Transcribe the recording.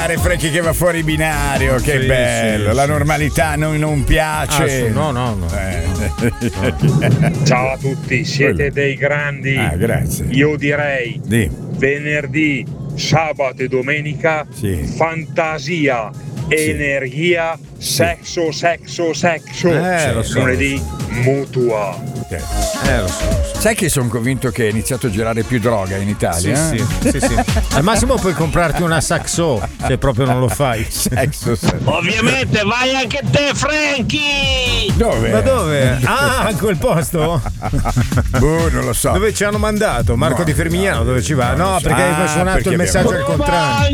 giocare, Franchi che va fuori binario, che Sì, bello, sì, la sì. normalità a noi non piace. No. Ciao a tutti, siete dei grandi. Grazie. Io direi venerdì, sabato e domenica, fantasia, energia, sesso. Lo so, Lunedì, mutua. Lo so. Sai che sono convinto che è iniziato a girare più droga in Italia? Sì. Al massimo puoi comprarti una Saxo se proprio non lo fai. Ovviamente vai anche te, Franchi! Dove? Ma dove? Ah, a quel posto? Non lo so. Dove ci hanno mandato? Marco di Fermignano, dove ci va? No, perché hai suonato perché il messaggio abbiamo- al contrario.